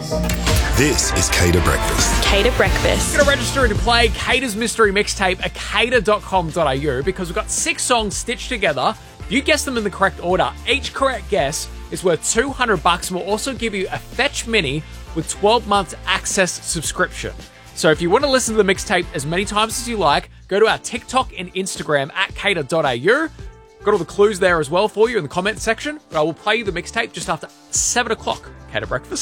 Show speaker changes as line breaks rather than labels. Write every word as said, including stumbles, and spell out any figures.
This is Cater Breakfast.
Cater Breakfast.
You're going to register to play Cater's Mystery Mixtape at cater dot com dot a u because we've got six songs stitched together. If you guess them in the correct order, each correct guess is worth two hundred bucks, and we'll also give you a Fetch Mini with twelve months access subscription. So if you want to listen to the mixtape as many times as you like, go to our TikTok and Instagram at cater dot a u. Got all the clues there as well for you in the comment section. But I will play you the mixtape just after seven o'clock. Cater Breakfast.